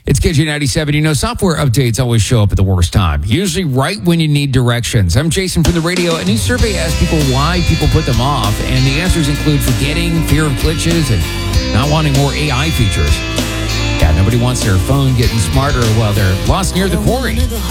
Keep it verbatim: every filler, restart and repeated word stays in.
It's K J ninety-seven. You know, software updates always show up at the worst time, usually right when you need directions. I'm Jason from the radio. A new survey asks people why people put them off, and the answers include forgetting, fear of glitches, and not wanting more A I features. Yeah, nobody wants their phone getting smarter while they're lost near the quarry.